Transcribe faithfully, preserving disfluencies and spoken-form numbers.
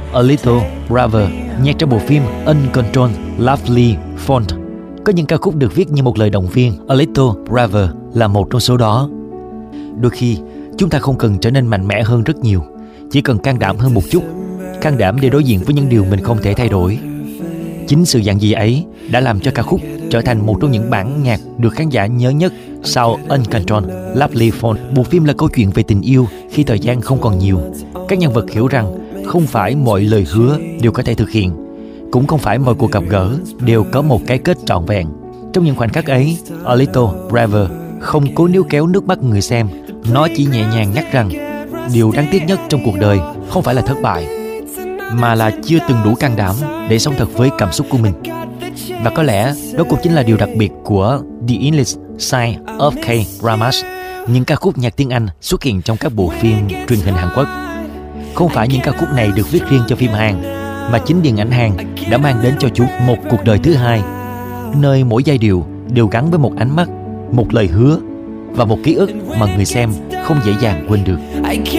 A Little Braver, nhạc trong bộ phim Uncontrolled Lovely Font. Có những ca khúc được viết như một lời động viên. A Little Braver là một trong số đó. Đôi khi, chúng ta không cần trở nên mạnh mẽ hơn rất nhiều, chỉ cần can đảm hơn một chút, can đảm để đối diện với những điều mình không thể thay đổi. Chính sự dạn dĩ ấy đã làm cho ca khúc trở thành một trong những bản nhạc được khán giả nhớ nhất sau Uncontrolled Lovely Font. Bộ phim là câu chuyện về tình yêu khi thời gian không còn nhiều. Các nhân vật hiểu rằng không phải mọi lời hứa đều có thể thực hiện, cũng không phải mọi cuộc gặp gỡ đều có một cái kết trọn vẹn. Trong những khoảnh khắc ấy, A Little Braver không cố níu kéo nước mắt người xem. Nó chỉ nhẹ nhàng nhắc rằng điều đáng tiếc nhất trong cuộc đời không phải là thất bại, mà là chưa từng đủ can đảm để sống thật với cảm xúc của mình. Và có lẽ đó cũng chính là điều đặc biệt của The English Side of K-Dramas, những ca khúc nhạc tiếng Anh xuất hiện trong các bộ phim truyền hình Hàn Quốc. Không phải những ca khúc này được viết riêng cho phim Hàn, mà chính điện ảnh Hàn đã mang đến cho chúng một cuộc đời thứ hai, nơi mỗi giai điệu đều gắn với một ánh mắt, một lời hứa và một ký ức mà người xem không dễ dàng quên được.